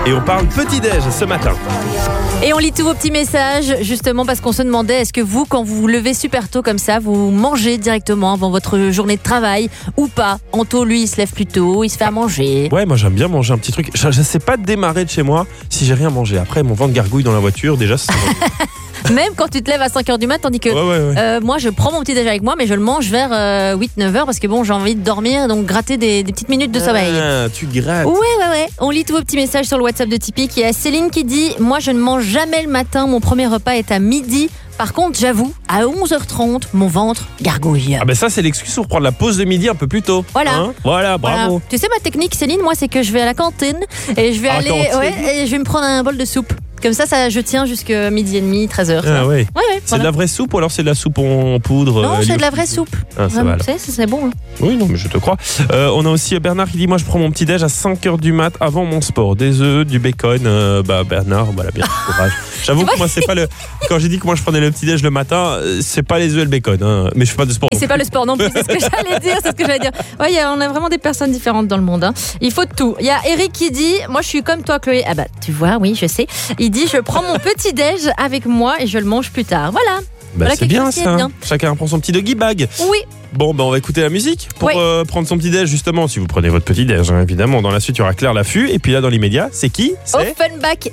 Et on parle petit-déj ce matin. Et on lit tous vos petits messages, justement parce qu'on se demandait, est-ce que vous, quand vous vous levez super tôt comme ça, vous mangez directement avant votre journée de travail ou pas? Anto, lui, il se lève plus tôt, il se fait à manger. Ouais, moi j'aime bien manger un petit truc. Je sais pas démarrer de chez moi si j'ai rien mangé. Après, mon ventre gargouille dans la voiture, déjà c'est... Même quand tu te lèves à 5h du mat, tandis que Ouais. moi, je prends mon petit déj avec moi, mais je le mange vers 8-9h parce que bon, j'ai envie de dormir, donc gratter des petites minutes de sommeil. Ah, tu grattes. Ouais. On lit tous vos petits messages sur le WhatsApp de Tipeee. Il y a Céline qui dit « Moi, je ne mange jamais le matin. Mon premier repas est à midi. Par contre, j'avoue, à 11h30, mon ventre gargouille. » Ah ben ça, c'est l'excuse pour prendre la pause de midi un peu plus tôt. Voilà. Voilà, bravo. Voilà. Tu sais, ma technique, Céline, moi, c'est que je vais à la cantine et je vais À la cantine. et je vais me prendre un bol de soupe. Comme ça, je tiens jusqu'à midi et demi, 13h. Ah ouais. Ouais, C'est de la vraie soupe ou alors c'est de la soupe en poudre? Non, c'est de la vraie soupe. Ah, ça va alors. C'est bon. Hein. Oui, non, mais je te crois. On a aussi Bernard qui dit, moi je prends mon petit déj à 5h du mat avant mon sport. Des œufs, du bacon. Bernard, voilà, bien courage. J'avoue que moi, c'est pas le... Quand j'ai dit que moi je prenais le petit déj le matin, c'est pas les œufs et le bacon. Hein. Mais je fais pas de sport. Et c'est pas le sport non plus, c'est ce que j'allais dire. Ouais, on a vraiment des personnes différentes dans le monde. Hein. Il faut de tout. Il y a Eric qui dit, moi je suis comme toi Chloé. Ah bah tu vois, oui, je sais. Il dit, je prends mon petit déj avec moi et je le mange plus tard. Voilà. Voilà c'est bien chose qui est ça. bien. Chacun prend son petit doggy bag. Oui. Bon, on va écouter la musique pour Oui. prendre son petit déj justement. Si vous prenez votre petit déj, hein, évidemment. Dans la suite, il y aura Claire Laffut. Et puis là, dans l'immédiat, c'est qui? C'est Offenbach